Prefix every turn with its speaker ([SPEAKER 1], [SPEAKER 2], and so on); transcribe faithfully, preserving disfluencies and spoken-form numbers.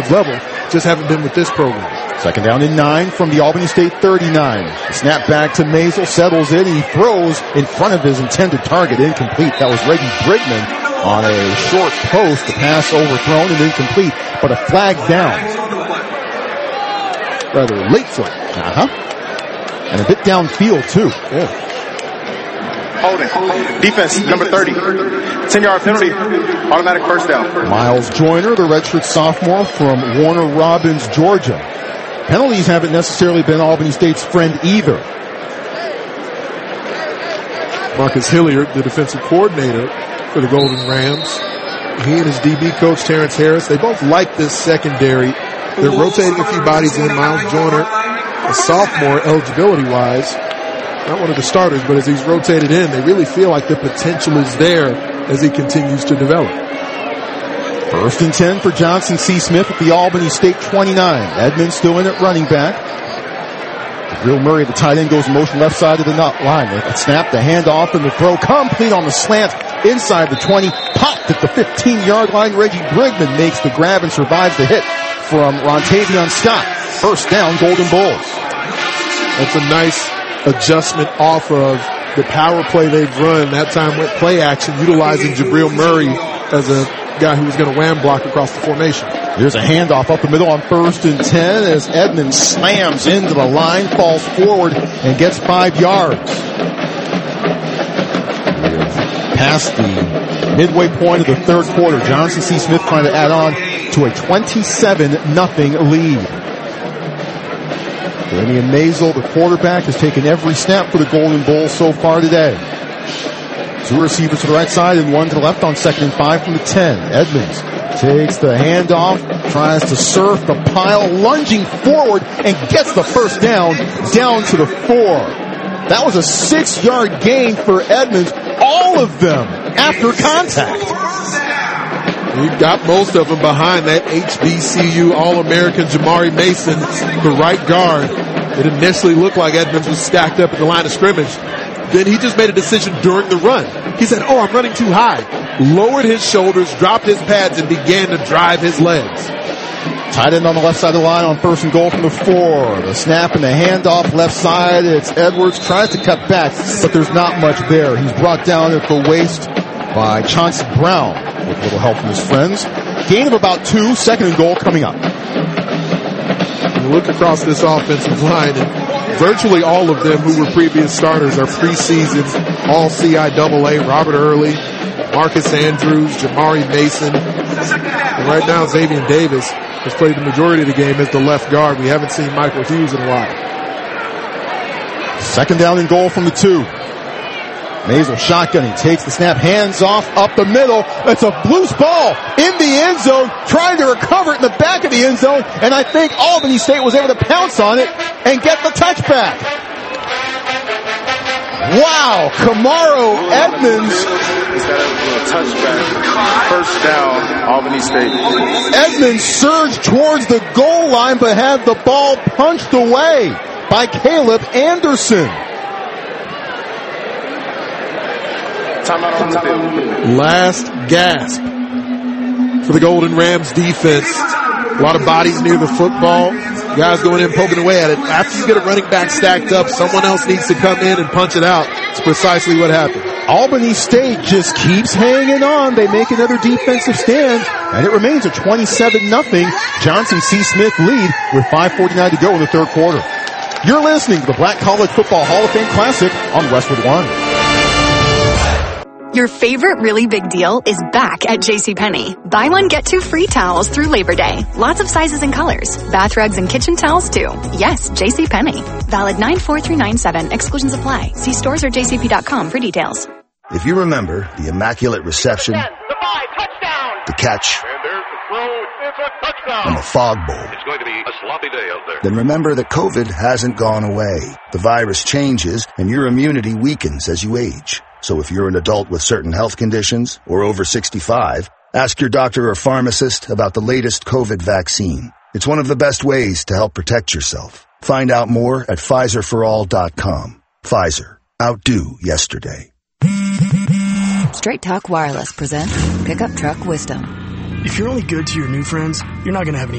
[SPEAKER 1] level, just haven't been with this program.
[SPEAKER 2] Second down and nine from the Albany State thirty-nine. Snap back to Maisel, settles in, he throws in front of his intended target, incomplete. That was Reggie Brigman on a short post. The pass overthrown and incomplete, but a flag down. Rather late flag. Uh-huh. And a bit downfield, too.
[SPEAKER 3] Yeah. Holding. Defense, number thirty. ten-yard penalty. Automatic first down.
[SPEAKER 2] Miles Joyner, the redshirt sophomore from Warner Robins, Georgia. Penalties haven't necessarily been Albany State's friend either.
[SPEAKER 1] Marcus Hilliard, the defensive coordinator for the Golden Rams. He and his D B coach, Terrence Harris, they both like this secondary. They're rotating a few bodies in. Miles Joyner, a sophomore, eligibility-wise, not one of the starters, but as he's rotated in, they really feel like the potential is there as he continues to develop.
[SPEAKER 2] First and ten for Johnson C. Smith at the Albany State twenty-nine. Edmonds still in at running back. Real Murray, the tight end, goes motion left side of the line. They snap, the handoff, and the throw complete on the slant inside the twenty. Popped at the fifteen-yard line. Reggie Brigman makes the grab and survives the hit from Rontavion Scott. First down, Golden Bulls.
[SPEAKER 1] That's a nice adjustment off of the power play they've run. That time went play action, utilizing Jabril Murray as a guy who was going to wham block across the formation.
[SPEAKER 2] There's a handoff up the middle on first and ten as Edmonds slams into the line, falls forward, and gets five yards. Past the midway point of the third quarter, Johnson C. Smith trying to add on to a twenty-seven nothing lead. Damian Maisel, the quarterback, has taken every snap for the Golden Bulls so far today. Two receivers to the right side and one to the left on second and five from the ten. Edmonds takes the handoff, tries to surf the pile, lunging forward, and gets the first down, down to the four. That was a six-yard gain for Edmonds, all of them after contact.
[SPEAKER 1] He got most of them behind that H B C U All-American Jamari Mason, the right guard. It initially looked like Edmonds was stacked up at the line of scrimmage. Then he just made a decision during the run. He said, oh, I'm running too high. Lowered his shoulders, dropped his pads, and began to drive his legs.
[SPEAKER 2] Tight end on the left side of the line on first and goal from the four. The snap and the handoff left side. It's Edwards, tries to cut back, but there's not much there. He's brought down at the waist by Chauncey Brown with a little help from his friends. Gain of about two, second and goal coming up.
[SPEAKER 1] You look across this offensive line, and virtually all of them who were previous starters are preseason All-C I A A. Robert Early, Marcus Andrews, Jamari Mason, and right now Xavier Davis has played the majority of the game as the left guard. We haven't seen Michael Hughes in a while.
[SPEAKER 2] Second down and goal from the two. Maisel shotgun, he takes the snap, hands off, up the middle. It's a loose ball in the end zone, trying to recover it in the back of the end zone, and I think Albany State was able to pounce on it and get the touchback. Wow, Kamaro Edmonds.
[SPEAKER 3] He's got a little touchback. First down, Albany State.
[SPEAKER 2] Edmonds surged towards the goal line, but had the ball punched away by Caleb Anderson.
[SPEAKER 1] Last gasp for the Golden Rams defense. A lot of bodies near the football. Guys going in, poking away at it. After you get a running back stacked up, someone else needs to come in and punch it out. It's precisely what happened.
[SPEAKER 2] Albany State just keeps hanging on. They make another defensive stand, and it remains a twenty-seven nothing Johnson C. Smith lead with five forty-nine to go in the third quarter. You're listening to the Black College Football Hall of Fame Classic on Westwood One.
[SPEAKER 4] Your favorite really big deal is back at JCPenney. Buy one, get two free towels through Labor Day. Lots of sizes and colors. Bath rugs and kitchen towels too. Yes, JCPenney. Valid nine four through nine seven. Exclusions apply. See stores or j c p dot com for details.
[SPEAKER 5] If you remember the immaculate reception,
[SPEAKER 6] the five, touchdown.
[SPEAKER 5] the catch,
[SPEAKER 6] And there's the throw. It's a touchdown.
[SPEAKER 5] and the fog bowl,
[SPEAKER 6] It's going to be a sloppy day out there.
[SPEAKER 5] then remember that COVID hasn't gone away. The virus changes and your immunity weakens as you age. So if you're an adult with certain health conditions or over sixty-five, ask your doctor or pharmacist about the latest COVID vaccine. It's one of the best ways to help protect yourself. Find out more at Pfizer for all dot com. Pfizer. Outdo yesterday.
[SPEAKER 7] Straight Talk Wireless presents Pickup Truck Wisdom.
[SPEAKER 8] If you're only good to your new friends, you're not going to have any